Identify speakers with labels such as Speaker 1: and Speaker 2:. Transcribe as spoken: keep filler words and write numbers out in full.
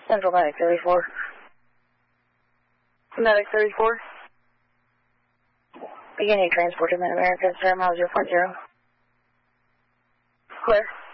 Speaker 1: Central Medic thirty-four. Medic thirty-four. Beginning transport to Mid-America, Sierra Miles zero point zero. Clear.